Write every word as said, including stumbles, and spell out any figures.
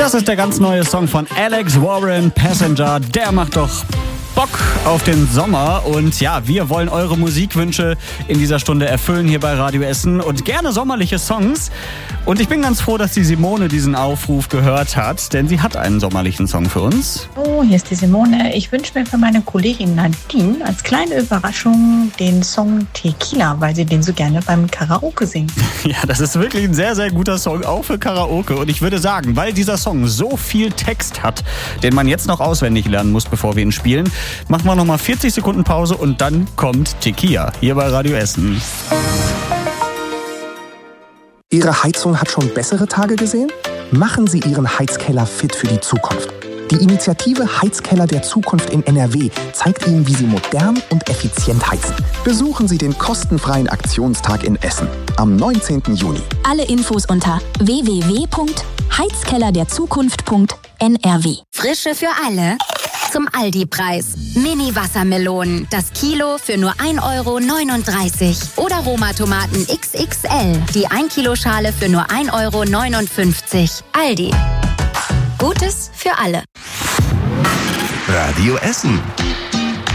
Das ist der ganz neue Song von Alex Warren, Passenger. Der macht doch Bock auf den Sommer. Und ja, wir wollen eure Musikwünsche in dieser Stunde erfüllen hier bei Radio Essen. Und gerne sommerliche Songs. Und ich bin ganz froh, dass die Simone diesen Aufruf gehört hat, denn sie hat einen sommerlichen Song für uns. Oh, hier ist die Simone. Ich wünsche mir für meine Kollegin Nadine als kleine Überraschung den Song Tequila, weil sie den so gerne beim Karaoke singt. Ja, das ist wirklich ein sehr, sehr guter Song, auch für Karaoke. Und ich würde sagen, weil dieser Song so viel Text hat, den man jetzt noch auswendig lernen muss, bevor wir ihn spielen, machen wir nochmal vierzig Sekunden Pause und dann kommt Tequila hier bei Radio Essen. Ihre Heizung hat schon bessere Tage gesehen? Machen Sie Ihren Heizkeller fit für die Zukunft. Die Initiative Heizkeller der Zukunft in N R W zeigt Ihnen, wie Sie modern und effizient heizen. Besuchen Sie den kostenfreien Aktionstag in Essen am neunzehnten Juni. Alle Infos unter w w w punkt heizkeller der zukunft punkt n r w. Frische für alle zum Aldi-Preis. Mini-Wassermelonen, das Kilo für nur ein Euro neununddreißig. Oder Roma-Tomaten X X L, die ein Kilo Schale für nur ein Euro neunundfünfzig. Aldi. Gutes für alle. Radio Essen.